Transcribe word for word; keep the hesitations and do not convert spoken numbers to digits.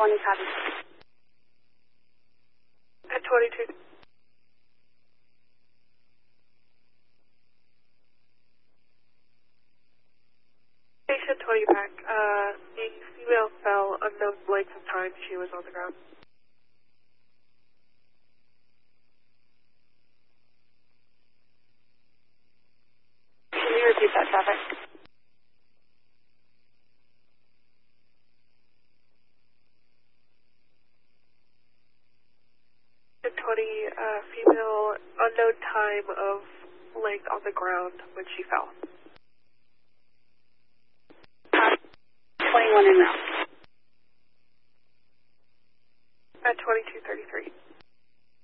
twenty, copy. At twenty-two. Station twenty back. Uh, the female fell unknown length of time she was on the ground. Can you repeat that traffic? twenty, uh, female, unknown time of length on the ground when she fell. twenty-one en route. At twenty-two thirty-three.